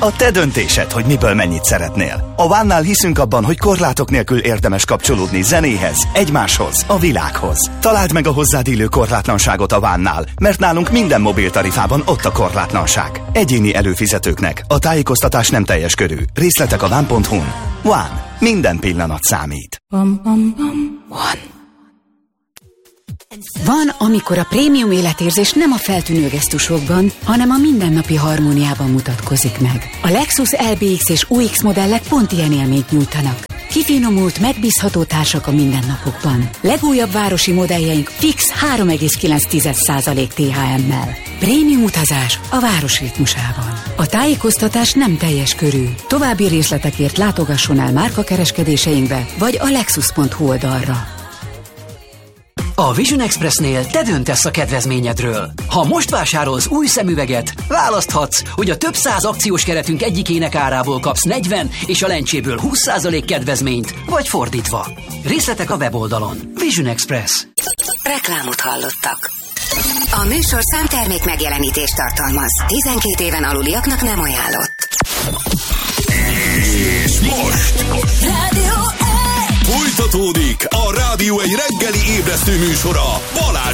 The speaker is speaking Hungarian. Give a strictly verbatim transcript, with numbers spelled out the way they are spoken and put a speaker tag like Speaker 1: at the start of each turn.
Speaker 1: A te döntésed, hogy miből mennyit szeretnél. A One-nál hiszünk abban, hogy korlátok nélkül érdemes kapcsolódni zenéhez, egymáshoz, a világhoz. Találd meg a hozzád illő korlátlanságot a One-nál, mert nálunk minden mobiltarifában ott a korlátlanság. Egyéni előfizetőknek a tájékoztatás nem teljes körű. Részletek a one pont hu-n. One. Minden pillanat számít.
Speaker 2: One. Van, amikor a prémium életérzés nem a feltűnő gesztusokban, hanem a mindennapi harmóniában mutatkozik meg. A Lexus el bé iksz és u iksz modellek pont ilyen élményt nyújtanak. Kifinomult, megbízható társak a mindennapokban. Legújabb városi modelljeink fix három egész kilenc százalék té há em-mel. Prémium utazás a város ritmusában. A tájékoztatás nem teljes körű. További részletekért látogasson el márkakereskedéseinkbe, vagy a lexus pont hu oldalra.
Speaker 3: A Vision Expressnél te döntesz a kedvezményedről. Ha most vásárolsz új szemüveget, választhatsz, hogy a több száz akciós keretünk egyikének árából kapsz negyven és a lencséből húsz százalék kedvezményt, vagy fordítva. Részletek a weboldalon. Vision Express.
Speaker 4: Reklámot hallottak. A műsorszám termék megjelenítést tartalmaz. tizenkét éven aluliaknak nem ajánlott.
Speaker 5: És most
Speaker 4: Rádió
Speaker 5: folytatódik a Rádió egy reggeli ébresztő műsora Balázs